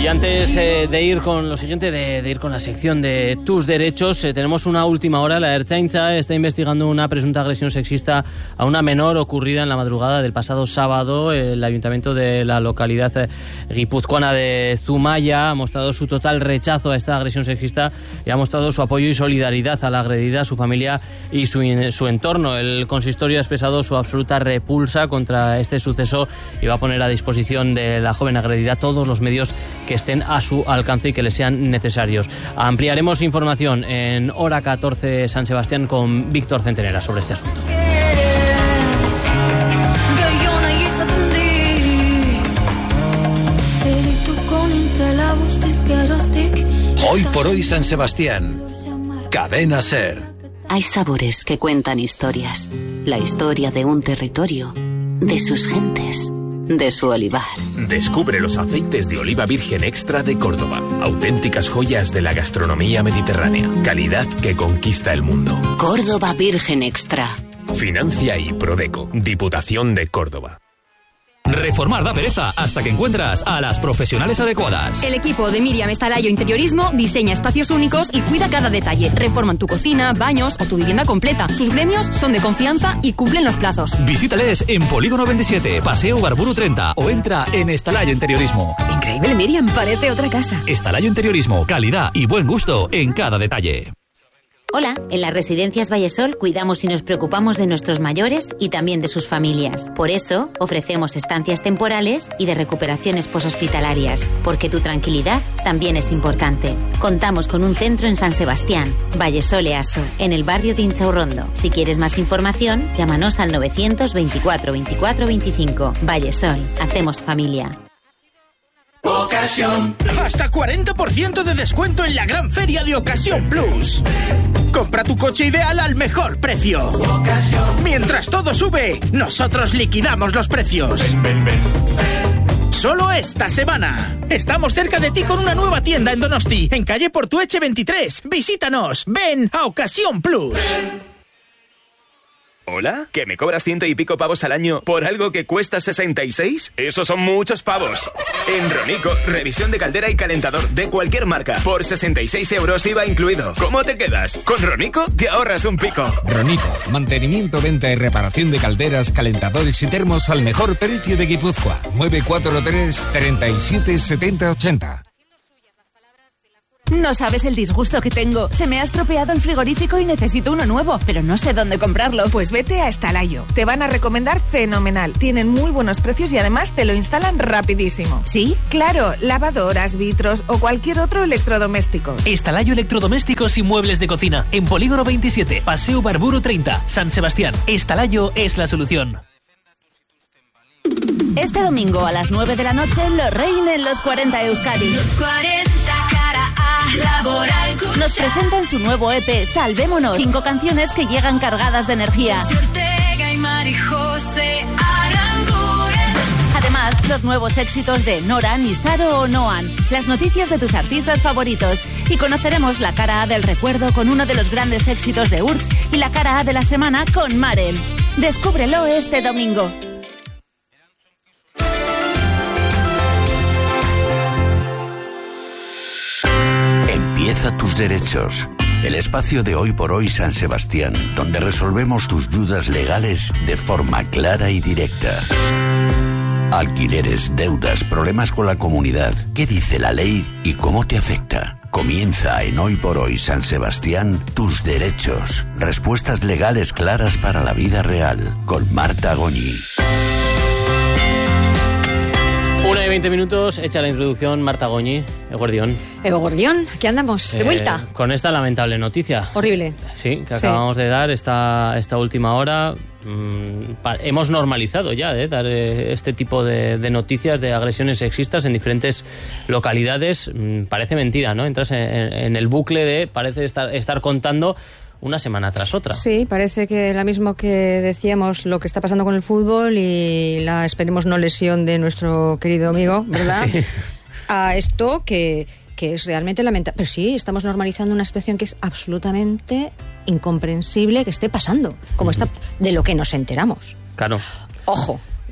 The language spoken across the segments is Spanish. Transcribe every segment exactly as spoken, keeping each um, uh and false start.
Y antes eh, de ir con lo siguiente, de, de ir con la sección de tus derechos, eh, tenemos una última hora. La Ertzaintza está investigando una presunta agresión sexista a una menor ocurrida en la madrugada del pasado sábado. El ayuntamiento de la localidad eh, guipuzcoana de Zumaya ha mostrado su total rechazo a esta agresión sexista y ha mostrado su apoyo y solidaridad a la agredida, a su familia y su, su entorno. El consistorio ha expresado su absoluta repulsa contra este suceso y va a poner a disposición de la joven agredida todos los medios que estén a su alcance y que le sean necesarios. Ampliaremos información en Hora catorce San Sebastián con Víctor Centenera sobre este asunto. Hoy por hoy San Sebastián. Cadena SER. Hay sabores que cuentan historias. La historia de un territorio, de sus gentes, de su olivar. Descubre los aceites de oliva virgen extra de Córdoba. Auténticas joyas de la gastronomía mediterránea. Calidad que conquista el mundo. Córdoba Virgen Extra. Financia y Prodeco. Diputación de Córdoba. Reformar da pereza hasta que encuentras a las profesionales adecuadas. El equipo de Miriam Estalayo Interiorismo diseña espacios únicos y cuida cada detalle. Reforman tu cocina, baños o tu vivienda completa. Sus gremios son de confianza y cumplen los plazos. Visítales en Polígono veintisiete, Paseo Barburu treinta o entra en Estalayo Interiorismo. Increíble, Miriam, parece otra casa. Estalayo Interiorismo, calidad y buen gusto en cada detalle. Hola, en las Residencias Vallesol cuidamos y nos preocupamos de nuestros mayores y también de sus familias. Por eso, ofrecemos estancias temporales y de recuperaciones poshospitalarias, porque tu tranquilidad también es importante. Contamos con un centro en San Sebastián, Vallesol Easo, en el barrio de Inchaurrondo. Si quieres más información, llámanos al novecientos veinticuatro veinticuatro veinticinco. Vallesol, hacemos familia. Ocasión. Hasta cuarenta por ciento de descuento en la gran feria de Ocasión Plus. Compra tu coche ideal al mejor precio. Ocasión. Mientras todo sube, nosotros liquidamos los precios. Ven, ven, ven, ven. Solo esta semana. Estamos cerca de ti con una nueva tienda en Donosti, en calle Portueche veintitrés. Visítanos. Ven a Ocasión Plus. Ven. ¿Hola? ¿Que me cobras ciento y pico pavos al año por algo que cuesta sesenta y seis? ¡Esos son muchos pavos! En Ronico, revisión de caldera y calentador de cualquier marca. Por sesenta y seis euros I V A incluido. ¿Cómo te quedas? Con Ronico te ahorras un pico. Ronico, mantenimiento, venta y reparación de calderas, calentadores y termos al mejor precio de Guipúzcoa. nueve cuatro tres, treinta y siete, setenta, ochenta. No sabes el disgusto que tengo. Se me ha estropeado el frigorífico y necesito uno nuevo, pero no sé dónde comprarlo. Pues vete a Estalayo. Te van a recomendar fenomenal. Tienen muy buenos precios y además te lo instalan rapidísimo. ¿Sí? Claro, lavadoras, vitros o cualquier otro electrodoméstico. Estalayo Electrodomésticos y Muebles de Cocina. En Polígono veintisiete, Paseo Barburu treinta, San Sebastián. Estalayo es la solución. Este domingo a las nueve de la noche lo reinen los cuarenta Euskadi. Los cuarenta cara A laboral. Nos presentan su nuevo E P Salvémonos. Cinco canciones que llegan cargadas de energía. Ortega y Marijose Aranguren. Además, los nuevos éxitos de Noran, Isaro o Noan. Las noticias de tus artistas favoritos. Y conoceremos la cara A del recuerdo con uno de los grandes éxitos de Urts y la cara A de la semana con Marel. Descúbrelo este domingo. Empieza tus derechos. El espacio de Hoy por Hoy San Sebastián, donde resolvemos tus dudas legales de forma clara y directa. Alquileres, deudas, problemas con la comunidad. ¿Qué dice la ley y cómo te afecta? Comienza en Hoy por Hoy San Sebastián tus derechos. Respuestas legales claras para la vida real. Con Marta Goñi. Una y veinte minutos, hecha la introducción, Marta Goñi, Egordión. Egordión, aquí andamos, de eh, vuelta. Con esta lamentable noticia. Horrible. Sí, que acabamos sí. de dar esta, esta última hora. Mm, pa, hemos normalizado ya de eh, dar eh, este tipo de, de noticias de agresiones sexistas en diferentes localidades. Mm, parece mentira, ¿no? Entras en, en el bucle de, parece estar, estar contando una semana tras otra. Sí, parece que la mismo que decíamos lo que está pasando con el fútbol y la, esperemos, no lesión de nuestro querido amigo, ¿verdad? Sí. A esto que, que es realmente lamentable. Pero sí, estamos normalizando una situación que es absolutamente incomprensible que esté pasando, como uh-huh. está, de lo que nos enteramos. Claro. Ojo.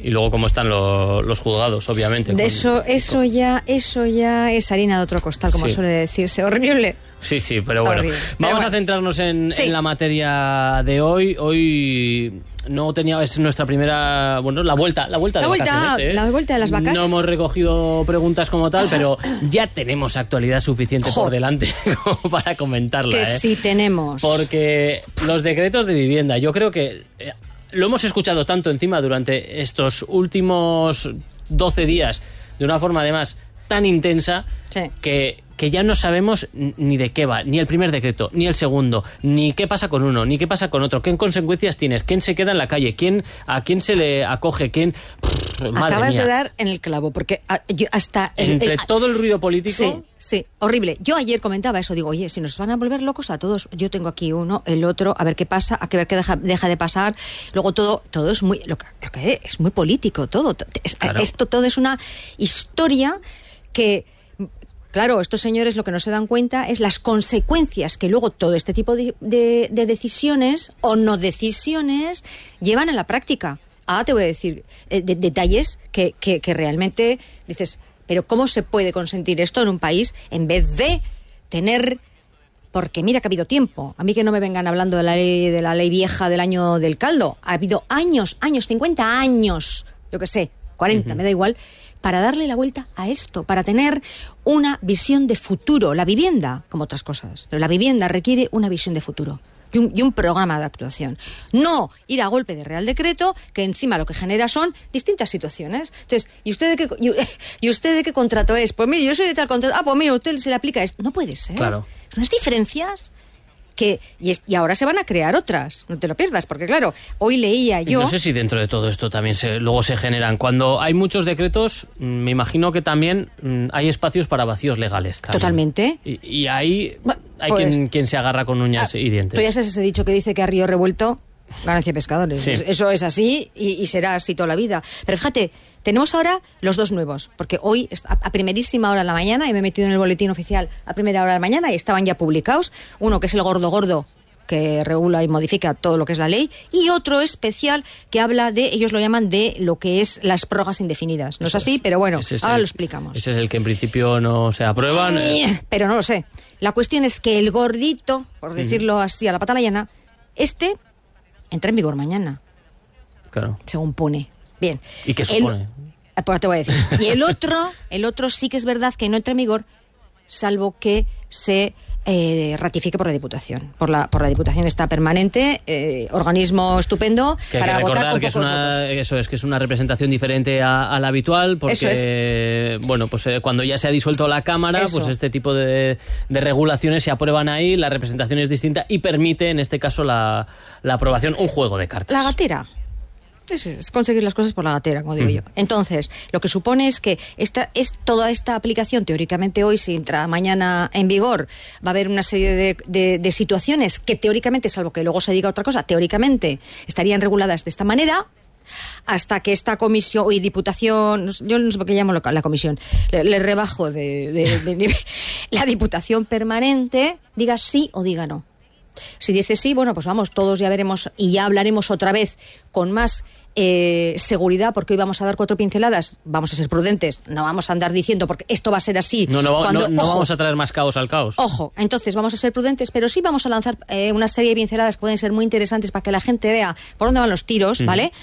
y luego cómo están lo, los juzgados, obviamente. De con, eso, eso con... ya, eso ya es harina de otro costal, como sí. suele decirse. Horrible. Sí, sí, pero bueno. Horrible. Vamos pero bueno. a centrarnos en, sí. en la materia de hoy. Hoy no tenía, es nuestra primera, bueno, la vuelta, la vuelta la de vuelta, vacaciones, ¿eh? La vuelta de las vacas. No hemos recogido preguntas como tal, pero ya tenemos actualidad suficiente Jo. por delante como para comentarla. Que ¿eh? sí tenemos. Porque los decretos de vivienda, yo creo que eh, lo hemos escuchado tanto encima durante estos últimos doce días, de una forma además tan intensa, sí. que, que ya no sabemos ni de qué va, ni el primer decreto, ni el segundo, ni qué pasa con uno, ni qué pasa con otro, qué consecuencias tienes, quién se queda en la calle, quién a quién se le acoge, quién... Pff, madre Acabas mía. de dar en el clavo, porque a, yo hasta... El, Entre el, todo el ruido político... Sí, sí, horrible. Yo ayer comentaba eso, digo, oye, si nos van a volver locos a todos, yo tengo aquí uno, el otro, a ver qué pasa, a ver qué deja, deja de pasar, luego todo todo es muy... Lo que, lo que es muy político, todo. Es, Claro. Esto todo es una historia que... Claro, estos señores lo que no se dan cuenta es las consecuencias que luego todo este tipo de, de, de decisiones o no decisiones llevan a la práctica. Ah, te voy a decir eh, de, detalles que, que, que realmente dices, pero ¿cómo se puede consentir esto en un país en vez de tener... Porque mira que ha habido tiempo. A mí que no me vengan hablando de la ley, de la ley vieja del año del caldo. Ha habido años, años, cincuenta años, yo qué sé, cuarenta, uh-huh. me da igual, para darle la vuelta a esto, para tener una visión de futuro. La vivienda, como otras cosas, pero la vivienda requiere una visión de futuro y un, y un programa de actuación. No ir a golpe de Real Decreto, que encima lo que genera son distintas situaciones. Entonces, ¿y usted de qué, y, y usted de qué contrato es? Pues mire, yo soy de tal contrato. Ah, pues mire, usted se le aplica esto. No puede ser. Claro. Unas diferencias... Que, y, es, y ahora se van a crear otras, no te lo pierdas, porque claro, hoy leía yo... No sé si dentro de todo esto también se, luego se generan. Cuando hay muchos decretos, me imagino que también mm, hay espacios para vacíos legales. También. Totalmente. Y, y ahí hay pues, quien, quien se agarra con uñas ah, y dientes. Tú ya sabes ese dicho que dice que a río revuelto, ganancia de pescadores. Sí. Eso es así y, y será así toda la vida. Pero fíjate, tenemos ahora los dos nuevos, porque hoy a primerísima hora de la mañana, y me he metido en el boletín oficial a primera hora de la mañana y estaban ya publicados, uno que es el gordo gordo, que regula y modifica todo lo que es la ley, y otro especial que habla de, ellos lo llaman de lo que es las prórrogas indefinidas. No es así, pero bueno, ahora el, lo explicamos. Ese es el que en principio no se aprueban. Eh. Pero no lo sé. La cuestión es que el gordito, por decirlo uh-huh. así a la pata la llana, este entra en vigor mañana. Claro. Según pone. Bien. ¿Y qué supone? El, pues te voy a decir. Y el otro, el otro sí que es verdad que no entra en vigor, salvo que se eh, ratifique por la Diputación. Por la, por la Diputación está permanente, eh, organismo estupendo que para hay que votar con que es pocos una, votos. Eso es, que es una representación diferente a, a la habitual, porque Eso es. bueno, pues eh, cuando ya se ha disuelto la Cámara, Eso. pues este tipo de, de regulaciones se aprueban ahí, la representación es distinta y permite, en este caso, la, la aprobación, un juego de cartas. La gatera. Es, es conseguir las cosas por la gatera, como digo mm. yo. Entonces, lo que supone es que esta, es toda esta aplicación, teóricamente hoy, si entra mañana en vigor, va a haber una serie de, de, de situaciones que teóricamente, salvo que luego se diga otra cosa, teóricamente estarían reguladas de esta manera, hasta que esta comisión, y diputación, yo no sé por qué llamo la comisión, le, le rebajo de, de, de nivel, la diputación permanente diga sí o diga no. Si dice sí, bueno, pues vamos, todos ya veremos y ya hablaremos otra vez con más eh, seguridad, porque hoy vamos a dar cuatro pinceladas, vamos a ser prudentes, no vamos a andar diciendo porque esto va a ser así. No, no, cuando, no, no ojo, vamos a traer más caos al caos. Ojo, entonces vamos a ser prudentes, pero sí vamos a lanzar eh, una serie de pinceladas que pueden ser muy interesantes para que la gente vea por dónde van los tiros, uh-huh. ¿vale?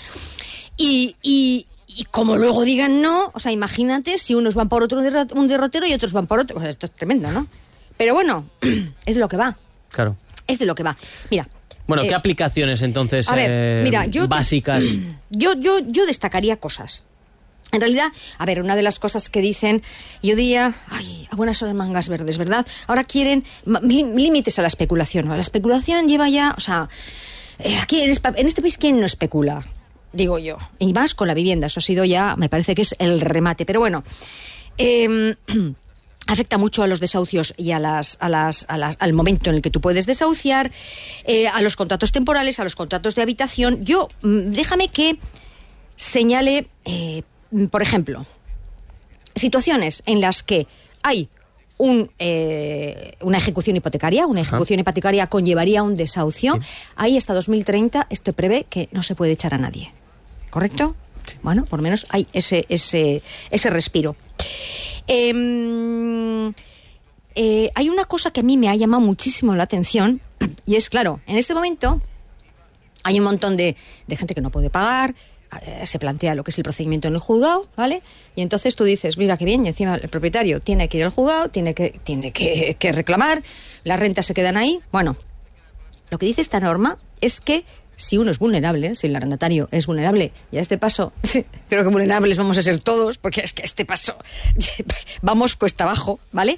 Y... y Y como luego digan no, o sea, imagínate si unos van por otro un derrotero y otros van por otro. Pues esto es tremendo, ¿no? Pero bueno, es de lo que va. Claro. Es de lo que va. Mira. Bueno, eh, ¿qué aplicaciones entonces a ver, eh, mira, yo básicas? Te, yo, yo, yo destacaría cosas. En realidad, a ver, una de las cosas que dicen, yo diría, ay, a buenas horas mangas verdes, ¿verdad? Ahora quieren límites a la especulación, ¿no? La especulación lleva ya, o sea, eh, aquí en, en este país, ¿quién no especula? Digo yo. Y más con la vivienda, eso ha sido ya, me parece que es el remate. Pero bueno, eh, afecta mucho a los desahucios y a las, a las, a las, al momento en el que tú puedes desahuciar, eh, a los contratos temporales, a los contratos de habitación. Yo, déjame que señale, eh, por ejemplo, situaciones en las que hay un, eh, una ejecución hipotecaria, una ejecución Ajá. hipotecaria conllevaría un desahucio. Sí. Ahí hasta dos mil treinta esto prevé que no se puede echar a nadie. ¿Correcto? Sí. Bueno, por lo menos hay ese, ese, ese respiro. Eh, eh, hay una cosa que a mí me ha llamado muchísimo la atención, y es, claro, en este momento hay un montón de, de gente que no puede pagar, eh, se plantea lo que es el procedimiento en el juzgado, ¿vale? Y entonces tú dices, mira qué bien, y encima el propietario tiene que ir al juzgado, tiene que, tiene que, que reclamar, las rentas se quedan ahí. Bueno, lo que dice esta norma es que si uno es vulnerable, si el arrendatario es vulnerable, y a este paso, creo que vulnerables vamos a ser todos, porque es que a este paso vamos cuesta abajo, ¿vale?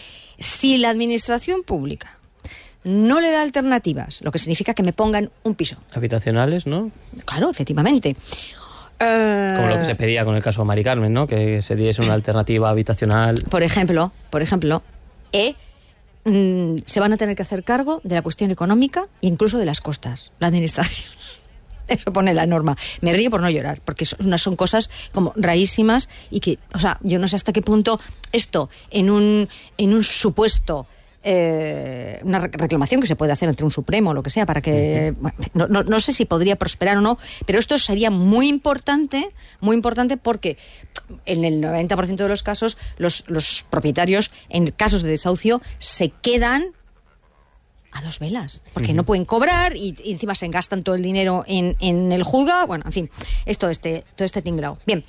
Si la administración pública no le da alternativas, lo que significa que me pongan un piso. Habitacionales, ¿no? Claro, efectivamente. Uh, Como lo que se pedía con el caso de Mari Carmen, ¿no? Que se diese una alternativa habitacional. Por ejemplo, por ejemplo, eh, mm, se van a tener que hacer cargo de la cuestión económica e incluso de las costas, la administración. Eso pone la norma. Me río por no llorar, porque son, son cosas como rarísimas y que, o sea, yo no sé hasta qué punto esto, en un, en un supuesto... Eh, una reclamación que se puede hacer ante un Supremo o lo que sea para que, uh-huh. bueno, no, no, no sé si podría prosperar o no, pero esto sería muy importante, muy importante porque en el noventa por ciento de los casos los, los propietarios en casos de desahucio se quedan a dos velas, porque uh-huh. no pueden cobrar y, y encima se gastan todo el dinero en, en el juzgado. Bueno, en fin, es todo este, todo este tinglao. Bien,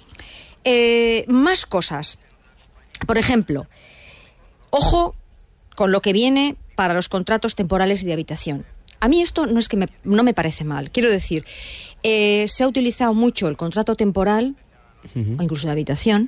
eh, más cosas. Por ejemplo, ojo con lo que viene para los contratos temporales de habitación. A mí esto no es que me, no me parece mal. Quiero decir, eh, se ha utilizado mucho el contrato temporal, uh-huh. o incluso de habitación,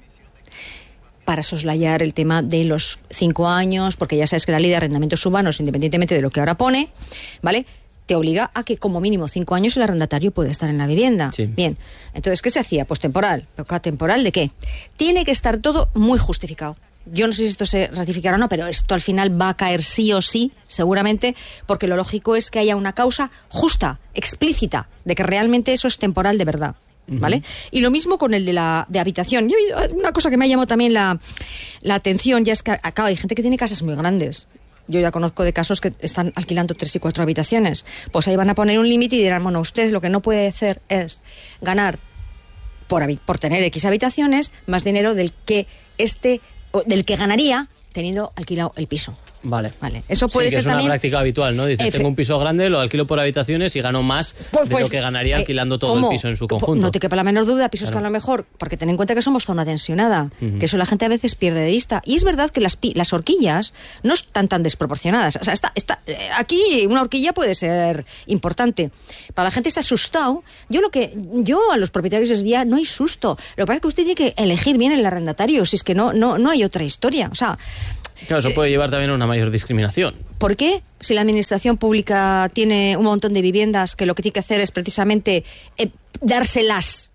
para soslayar el tema de los cinco años, porque ya sabes que la ley de arrendamientos urbanos, independientemente de lo que ahora pone, ¿vale?, te obliga a que como mínimo cinco años el arrendatario puede estar en la vivienda. Sí. Bien, entonces, ¿qué se hacía? Pues temporal. ¿Pero temporal de qué? Tiene que estar todo muy justificado. Yo no sé si esto se ratificará o no, pero esto al final va a caer sí o sí, seguramente, porque lo lógico es que haya una causa justa, explícita, de que realmente eso es temporal de verdad, ¿vale? Uh-huh. Y lo mismo con el de la de habitación. Y una cosa que me ha llamado también la, la atención, ya es que acá hay gente que tiene casas muy grandes. Yo ya conozco de casos que están alquilando tres y cuatro habitaciones. Pues ahí van a poner un límite y dirán, bueno, usted lo que no puede hacer es ganar por, por tener X habitaciones más dinero del que este... del que ganaría teniendo alquilado el piso. Vale. Vale. Eso puede sí, que ser es una también práctica habitual, ¿no? Dices, Efe... tengo un piso grande, lo alquilo por habitaciones y gano más pues, pues, de lo que ganaría alquilando todo ¿cómo? El piso en su conjunto. No te quepa la menor duda, pisos claro. que a lo mejor, porque ten en cuenta que somos zona tensionada, uh-huh. que eso la gente a veces pierde de vista. Y es verdad que las, pi- las horquillas no están tan desproporcionadas. O sea, está, está, aquí una horquilla puede ser importante. Para la gente está asustado. Yo lo que yo a los propietarios les diría, no hay susto. Lo que pasa es que usted tiene que elegir bien el arrendatario, si es que no, no, no hay otra historia. O sea... Claro, eso puede llevar también a una mayor discriminación. ¿Por qué? Si la administración pública tiene un montón de viviendas que lo que tiene que hacer es precisamente eh, dárselas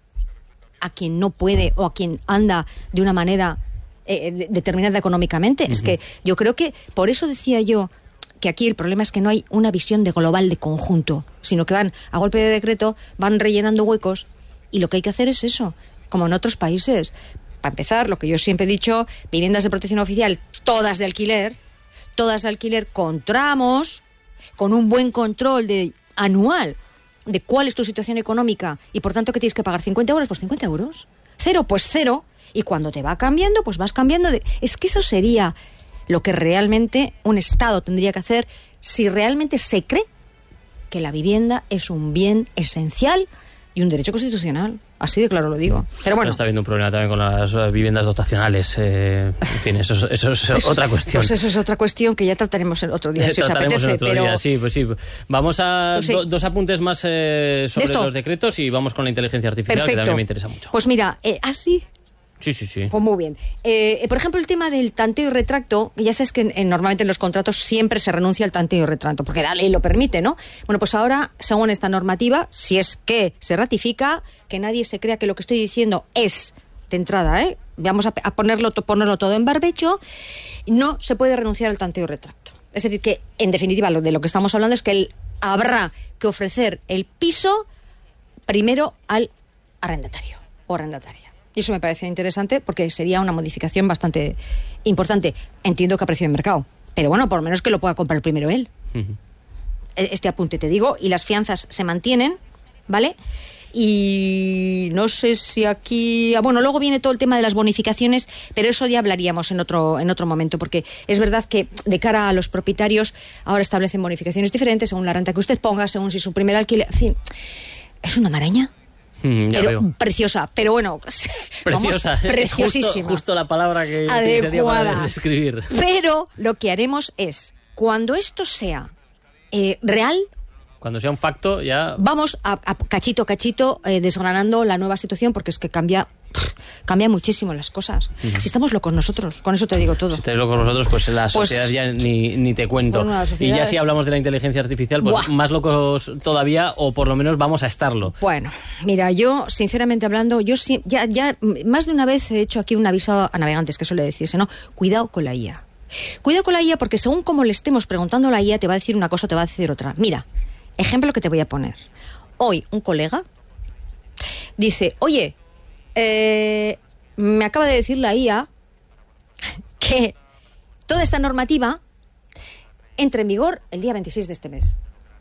a quien no puede o a quien anda de una manera eh, de, determinada económicamente. Uh-huh. Es que yo creo que, por eso decía yo que aquí el problema es que no hay una visión de global de conjunto, sino que van a golpe de decreto, van rellenando huecos y lo que hay que hacer es eso, como en otros países. Para empezar, lo que yo siempre he dicho, viviendas de protección oficial, todas de alquiler, todas de alquiler con tramos, con un buen control de anual de cuál es tu situación económica y por tanto que tienes que pagar cincuenta euros, pues cincuenta euros. Cero, pues cero. Y cuando te va cambiando, pues vas cambiando. De... Es que eso sería lo que realmente un Estado tendría que hacer si realmente se cree que la vivienda es un bien esencial y un derecho constitucional. Así de claro lo digo. Pero bueno. Está habiendo un problema también con las viviendas dotacionales. Eh, en fin, eso, es, eso es eso, otra cuestión. Pues eso es otra cuestión que ya trataremos el otro día, si os apetece. En otro pero... día, sí, pues sí. Vamos a pues sí. do, dos apuntes más eh, sobre los decretos y vamos con la inteligencia artificial, Perfecto. Que también me interesa mucho. Pues mira, eh, así... Sí, sí, sí. Pues muy bien. Eh, por ejemplo, el tema del tanteo y retracto, ya sabes que en, normalmente en los contratos siempre se renuncia al tanteo y retracto, porque la ley lo permite, ¿no? Bueno, pues ahora, según esta normativa, si es que se ratifica, que nadie se crea que lo que estoy diciendo es, de entrada, ¿eh? Vamos a, a ponerlo, ponerlo todo en barbecho, no se puede renunciar al tanteo y retracto. Es decir, que, en definitiva, lo de lo que estamos hablando es que él habrá que ofrecer el piso primero al arrendatario o arrendataria. Y eso me parece interesante porque sería una modificación bastante importante. Entiendo que a precio de mercado, pero bueno, por lo menos que lo pueda comprar primero él. Uh-huh. Este apunte te digo, y las fianzas se mantienen, ¿vale? y no sé si aquí... Bueno, luego viene todo el tema de las bonificaciones, pero eso ya hablaríamos en otro, en otro momento, porque es verdad que de cara a los propietarios ahora establecen bonificaciones diferentes según la renta que usted ponga, según si su primer alquiler... En fin, es una maraña. Mm, pero veo. Preciosa, pero bueno, preciosa, vamos, preciosísima. Justo, justo la palabra que utilizaría para describir. Pero lo que haremos es, cuando esto sea eh, real, cuando sea un facto, ya... Vamos a, a cachito a cachito eh, desgranando la nueva situación, porque es que cambia cambia muchísimo las cosas. Uh-huh. Si estamos locos nosotros, con eso te digo todo. Si estáis locos nosotros, pues la pues, sociedad ya ni, ni te cuento. Bueno, y ya si hablamos de la inteligencia artificial, pues ¡buah! Más locos todavía, o por lo menos vamos a estarlo. Bueno, mira, yo, sinceramente hablando, yo ya, ya más de una vez he hecho aquí un aviso a navegantes, que suele decirse, ¿no? Cuidado con la I A. Cuidado con la I A, porque según como le estemos preguntando a la I A, te va a decir una cosa o te va a decir otra. Mira, ejemplo que te voy a poner. Hoy un colega dice, oye, eh, me acaba de decir la I A que toda esta normativa entra en vigor el día veintiséis de este mes.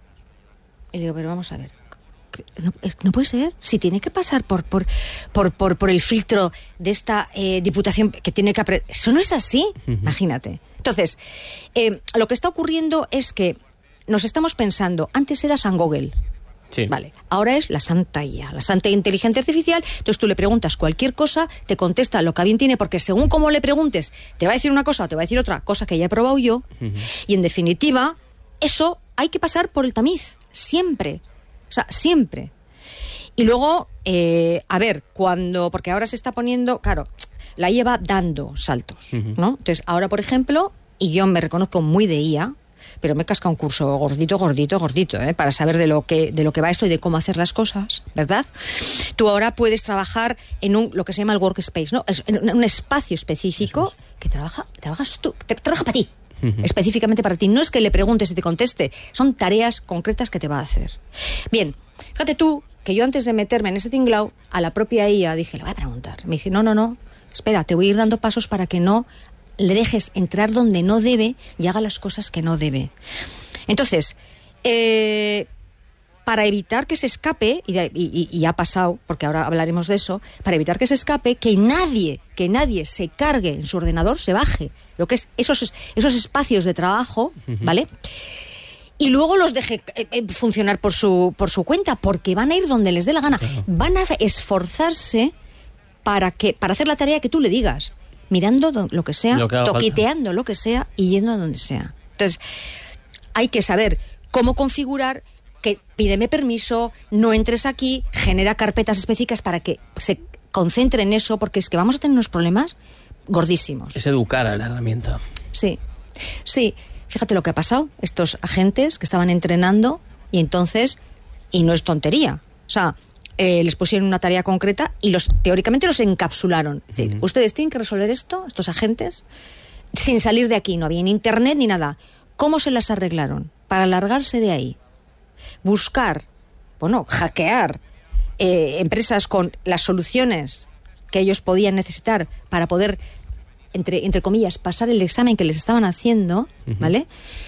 Y le digo, pero vamos a ver, no, no puede ser, si tiene que pasar por por por por, por el filtro de esta eh, diputación que tiene que apre- eso no es así, uh-huh. Imagínate. Entonces, eh, lo que está ocurriendo es que nos estamos pensando, antes era San Google. Sí. Vale, ahora es la santa I A, la santa inteligencia artificial. Entonces tú le preguntas cualquier cosa, te contesta lo que bien tiene, porque según cómo le preguntes, te va a decir una cosa o te va a decir otra, cosa que ya he probado yo. Uh-huh. Y en definitiva, eso hay que pasar por el tamiz, siempre. O sea, siempre. Y luego, eh, a ver, cuando... Porque ahora se está poniendo... Claro, la I A va dando saltos, uh-huh. ¿no? Entonces, ahora, por ejemplo, y yo me reconozco muy de I A, pero me casca un curso gordito, gordito, gordito, ¿eh? Para saber de lo que de lo que va esto y de cómo hacer las cosas, ¿verdad? Tú ahora puedes trabajar en un lo que se llama el workspace, ¿no? Es en un espacio específico que trabaja, trabajas tú, te, trabaja para ti, uh-huh. específicamente para ti. No es que le preguntes y te conteste, son tareas concretas que te va a hacer. Bien, fíjate tú que yo antes de meterme en ese tinglao, a la propia I A dije, le voy a preguntar. Me dice, no, no, no, espera, te voy a ir dando pasos para que no le dejes entrar donde no debe y haga las cosas que no debe. Entonces, eh, para evitar que se escape, y, y, y ha pasado, porque ahora hablaremos de eso, para evitar que se escape, que nadie, que nadie se cargue en su ordenador, se baje lo que es esos, esos espacios de trabajo, uh-huh. ¿vale? Y luego los deje eh, funcionar por su, por su cuenta, porque van a ir donde les dé la gana. Claro. Van a esforzarse para, que, para hacer la tarea que tú le digas. Mirando do, lo que sea, lo que toqueteando falta. Lo que sea y yendo a donde sea. Entonces, hay que saber cómo configurar, que pídeme permiso, no entres aquí, genera carpetas específicas para que se concentre en eso, porque es que vamos a tener unos problemas gordísimos. Es educar a la herramienta. Sí, sí. Fíjate lo que ha pasado. Estos agentes que estaban entrenando y entonces, y no es tontería, o sea... Eh, les pusieron una tarea concreta y los teóricamente los encapsularon. Es decir, uh-huh. ustedes tienen que resolver esto, estos agentes, sin salir de aquí. No había ni internet ni nada. ¿Cómo se las arreglaron? Para largarse de ahí. Buscar, bueno, hackear eh, empresas con las soluciones que ellos podían necesitar para poder, entre, entre comillas, pasar el examen que les estaban haciendo, uh-huh. ¿vale?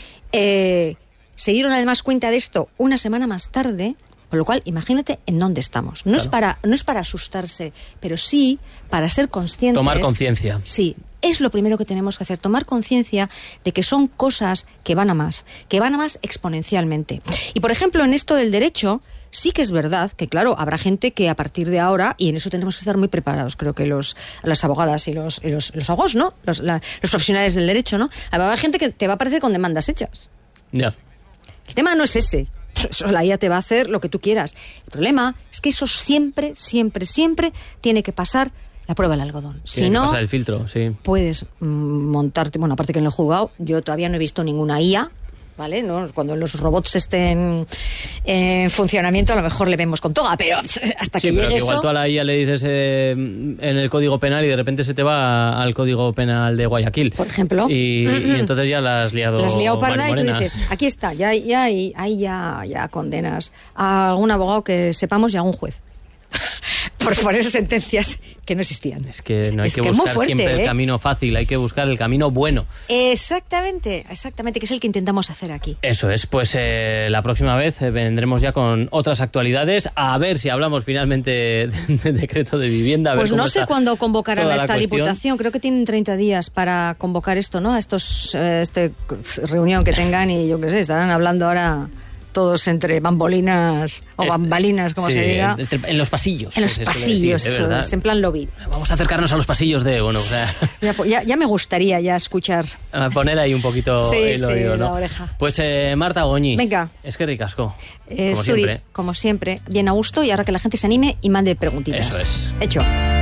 Eh, se dieron además cuenta de esto una semana más tarde. Con lo cual, imagínate en dónde estamos. No, claro. es para, no es para asustarse, pero sí para ser conscientes. Tomar conciencia. Sí, es lo primero que tenemos que hacer, tomar conciencia de que son cosas que van a más, que van a más exponencialmente. Y, por ejemplo, en esto del derecho, sí que es verdad que, claro, habrá gente que a partir de ahora, y en eso tenemos que estar muy preparados, creo que los, las abogadas y los, y los, los abogados, ¿no? Los, la, los profesionales del derecho, ¿no? Habrá gente que te va a aparecer con demandas hechas. Ya. Yeah. El tema no es ese. Eso, la I A te va a hacer lo que tú quieras. El problema es que eso siempre, siempre, siempre tiene que pasar la prueba del algodón. Tiene si no, que pasar el filtro, sí. Puedes mm, montarte... Bueno, aparte que en el juzgado yo todavía no he visto ninguna I A, ¿vale? ¿No? Cuando los robots estén en funcionamiento a lo mejor le vemos con toga, pero hasta sí, que pero llegue que eso... igual tú a la I A le dices eh, en el Código Penal y de repente se te va al Código Penal de Guayaquil. Por ejemplo. Y, mm-hmm. y entonces ya la has liado. La has liado parda y tú Morena. dices, aquí está, ya, ya, ahí ya, ya condenas a algún abogado que sepamos y a algún juez. por poner sentencias que no existían. Es que no hay es que que buscar fuerte, siempre ¿eh? el camino fácil, hay que buscar el camino bueno. Exactamente, exactamente, que es el que intentamos hacer aquí. Eso es, pues eh, la próxima vez eh, vendremos ya con otras actualidades, a ver si hablamos finalmente de, de decreto de vivienda. A Pues ver cómo no sé está cuándo convocarán toda a la esta cuestión. diputación, creo que tienen treinta días para convocar esto, ¿no? A estos, eh, este reunión que tengan y yo qué sé, estarán hablando ahora todos entre bambolinas o bambalinas, como Sí, se diga. entre- en los pasillos. En los que se suele pasillos, decir, de verdad. es en plan lobby. Vamos a acercarnos a los pasillos de, bueno, o sea, Ya, ya, ya me gustaría ya escuchar. a poner ahí un poquito Sí, el sí, oído, la ¿no? oreja. Pues eh, Marta Goñi. Venga. Es que ricasco. Eh, como Zuri, siempre. como siempre, bien a gusto y ahora que la gente se anime y mande preguntitas. Eso es. Hecho.